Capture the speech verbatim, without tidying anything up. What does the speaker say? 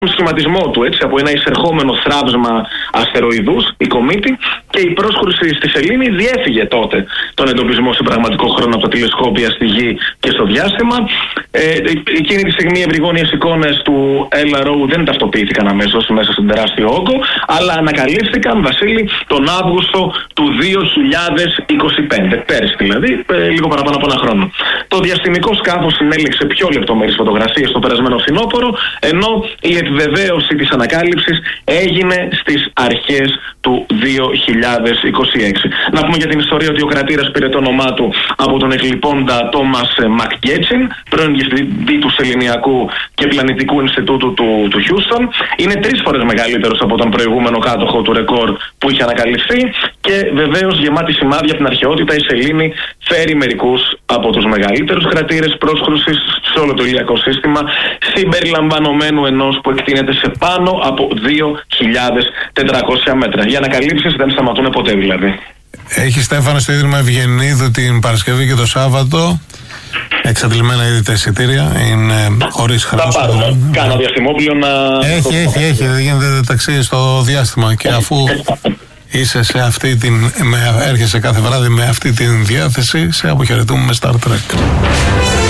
σχηματισμό του, έτσι, από ένα εισερχόμενο θράψμα αστεροειδούς, η κομήτη, και η πρόσχωρηση στη σελήνη διέφυγε τότε τον εντοπισμό σε πραγματικό χρόνο από τα τηλεσκόπια στη Γη και στο διάστημα. Ε, εκείνη τη στιγμή οι ευρυγόνιες εικόνες του Ελ Αρ Ο δεν ταυτοποιήθηκαν αμέσως μέσα στον τεράστιο όγκο, αλλά ανακαλύφθηκαν, Βασίλη, τον Αύγουστο του δύο χιλιάδες είκοσι πέντε, πέρυσι δηλαδή, ε, λίγο παραπάνω από ένα χρόνο. Το διαστημικό σκάφος συνέλεξε πιο λεπτομερείς φωτογραφίες το περασμένο φθινόπωρο, ενώ η επιβεβαίωση της ανακάλυψης έγινε στις αρχές του δύο χιλιάδες είκοσι έξι. Να πούμε για την ιστορία ότι ο κρατήρας πήρε το όνομά του από τον εκλειπώντα Τόμας Μακγκέτσιν, πρώην διευθυντή του Σεληνιακού και Πλανητικού Ινστιτούτου του, του Χιούστον. Είναι τρεις φορές μεγαλύτερος από τον προηγούμενο κάτοχο του ρεκόρ που είχε ανακαλυφθεί, και βεβαίως γεμάτη σημάδια από την αρχαιότητα, η σελήνη φέρει μερικούς από τους μεγαλύτερους κρατήρες πρόσχρουσης σε όλο το ηλιακό σύστημα, συμπεριλαμβανομένου ενός που εκτείνεται σε πάνω από δύο χιλιάδες τετρακόσια μέτρα. Οι ανακαλύψεις δεν σταματούν ποτέ δηλαδή. Έχει, Στέφανε, στο Ίδρυμα Ευγενίδου την Παρασκευή και το Σάββατο εξαντλημένα ήδη τα εισιτήρια, είναι χωρίς χρέος. Θα πάρουμε, κάνω διαστημόπλιο να... Έχει, έχει, έχει, δεν γίνεται ταξίδι στο διάστημα, και αφού είσαι σε αυτή την, με, έρχεσαι κάθε βράδυ με αυτή την διάθεση, σε αποχαιρετούμε με Star Trek.